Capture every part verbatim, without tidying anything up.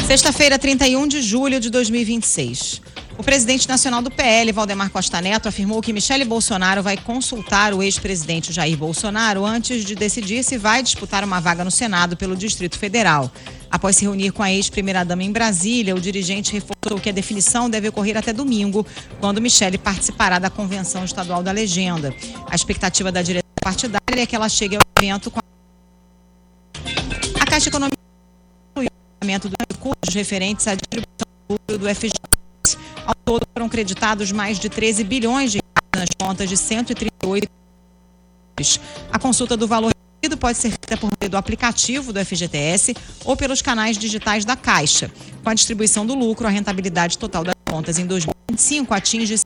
Sexta-feira, trinta e um de julho de dois mil e vinte e seis. O presidente nacional do P L, Valdemar Costa Neto, afirmou que Michele Bolsonaro vai consultar o ex-presidente Jair Bolsonaro antes de decidir se vai disputar uma vaga no Senado pelo Distrito Federal. Após se reunir com a ex-primeira-dama em Brasília, o dirigente reforçou que a definição deve ocorrer até domingo, quando Michele participará da Convenção Estadual da Legenda. A expectativa da direção partidária é que ela chegue ao evento com a Caixa Econômica inclui o pagamento dos recursos referentes à distribuição do lucro do F G T S. Ao todo foram creditados mais de treze bilhões de reais nas contas de cento e trinta e oito. A consulta do valor recebido pode ser feita por meio do aplicativo do F G T S ou pelos canais digitais da Caixa. Com a distribuição do lucro, a rentabilidade total das contas em dois mil e vinte e cinco atinge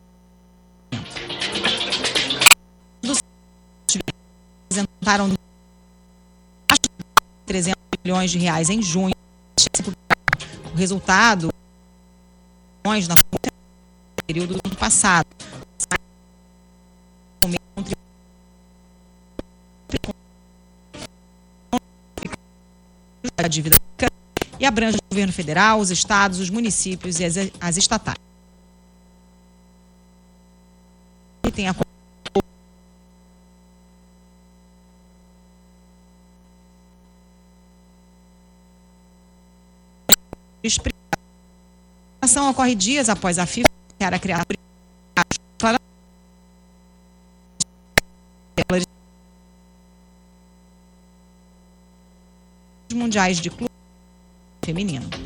apresentaram trezentos milhões de reais em junho. O resultado na período do ano passado. A dívida e abrange o governo federal, os estados, os municípios e as, as estatais. E tem a A ação ocorre dias após a FIFA a criar mundiais de clube feminino.